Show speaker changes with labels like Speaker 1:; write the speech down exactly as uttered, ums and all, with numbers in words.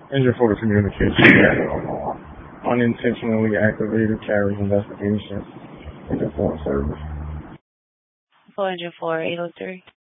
Speaker 1: Engine for the communication. Unintentionally activated carry investigation. It's a phone service.
Speaker 2: four oh four, eight oh three.